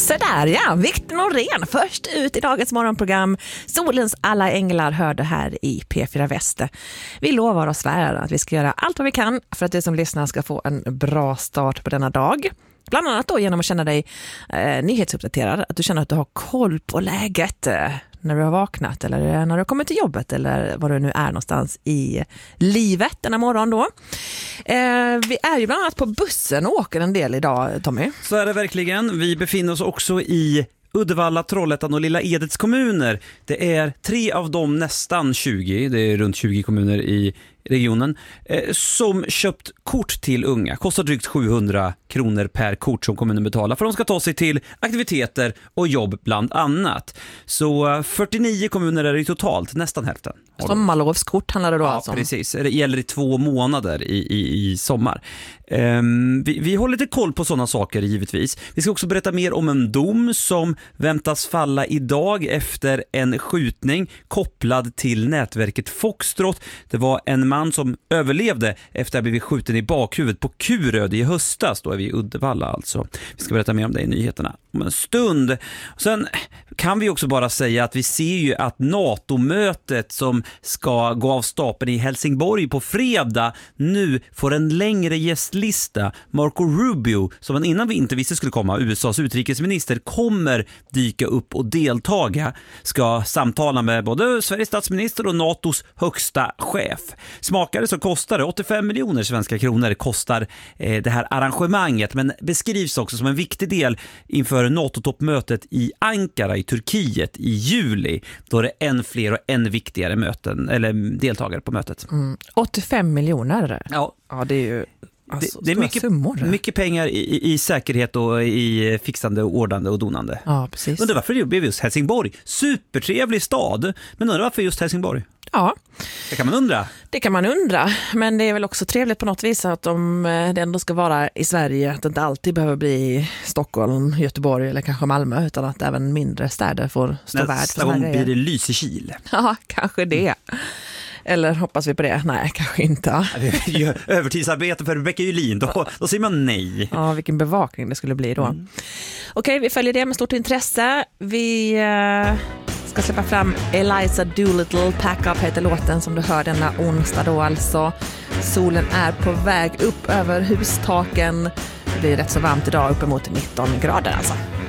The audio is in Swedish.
Så där ja, Viktor Norén först ut i dagens morgonprogram. Solens alla änglar hörde här i P4 Väster. Vi lovar oss svär att vi ska göra allt vad vi kan för att du som lyssnar ska få en bra start på denna dag. Bland annat då genom att känna dig nyhetsuppdaterad, att du känner att du har koll på läget när du har vaknat eller när du kommer till jobbet eller var du nu är någonstans i livet denna morgon då. Vi är ju bland annat på bussen och åker en del idag, Tommy. Så är det verkligen. Vi befinner oss också i Uddevalla, Trollhättan och Lilla Edets kommuner. Det är 3 av dem, nästan 20, det är runt 20 kommuner i regionen, som köpt kort till unga. Kostar drygt 700 kronor per kort som kommunen betalar för att de ska ta sig till aktiviteter och jobb bland annat. Så 49 kommuner är det totalt, nästan hälften. Sommarlovskort handlar det då alltså om? Precis. Det gäller i 2 månader i sommar. Vi håller lite koll på sådana saker givetvis. Vi ska också berätta mer om en dom som väntas falla idag efter en skjutning kopplad till nätverket Foxtrot. Det var en man som överlevde efter att ha blivit skjuten i bakhuvudet på Kuröd i höstas. Då är vi i Uddevalla alltså. Vi ska berätta mer om det i nyheterna om en stund. Sen kan vi också bara säga att vi ser ju att NATO-mötet som ska gå av stapeln i Helsingborg på fredag nu får en längre gästlista. Marco Rubio, som man innan vi inte visste skulle komma, USAs utrikesminister, kommer dyka upp och deltaga. Ska samtala med både Sveriges statsminister och NATOs högsta chef. Smakare så kostar det 85 miljoner svenska kronor kostar det här arrangemanget, men beskrivs också som en viktig del inför NATO-toppmötet i Ankara i Turkiet i juli, då det är än fler och än viktigare möten eller deltagare på mötet. 85 miljoner. Ja, det är ju alltså, det är mycket pengar i säkerhet och i fixande, ordnande och donande. Ja, precis. Undrar varför det blev just Helsingborg. Supertrevlig stad, men undrar varför just Helsingborg? Ja. Det kan man undra. Det kan man undra, men det är väl också trevligt på något vis att om det ändå ska vara i Sverige, att det inte alltid behöver bli Stockholm, Göteborg eller kanske Malmö, utan att även mindre städer får stå värd för nästa gång blir det Lysekil. Ja, kanske det. Eller hoppas vi på det? Nej, kanske inte. Övertidsarbete för Rebecca Julin, då säger man nej. Ja, vilken bevakning det skulle bli då. Okej, vi följer det med stort intresse. Vi ska släppa fram Eliza Doolittle, Pack Up heter låten som du hör denna onsdag då alltså. Solen är på väg upp över hustaken. Det blir rätt så varmt idag, uppemot 19 grader alltså.